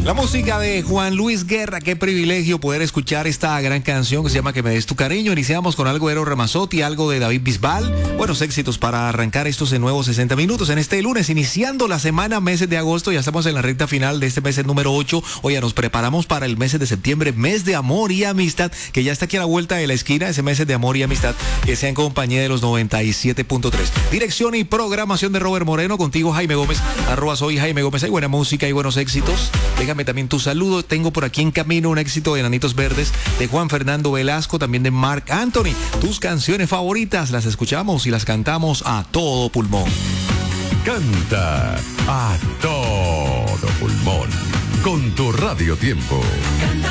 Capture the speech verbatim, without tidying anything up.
La música de Juan Luis Guerra, qué privilegio poder escuchar esta gran canción que se llama Que me des tu cariño. Iniciamos con algo de Eros Ramazzotti, algo de David Bisbal. Buenos éxitos para arrancar estos en nuevos sesenta minutos en este lunes, iniciando la semana, meses de agosto. Ya estamos en la recta final de este mes, el número ocho. Oye, nos preparamos para el mes de septiembre, mes de amor y amistad, que ya está aquí a la vuelta de la esquina, ese mes de amor y amistad, que sea en compañía de los noventa y siete punto tres. Dirección y programación de Robert Moreno, contigo Jaime Gómez, arroba soy Jaime Gómez. Hay buena música y buenos éxitos. Déjame también tu saludo. Tengo por aquí en camino un éxito de Enanitos Verdes, de Juan Fernando Velasco, también de Marc Anthony. Tus canciones favoritas las escuchamos y las cantamos a todo pulmón. Canta a todo pulmón con tu Radio Tiempo.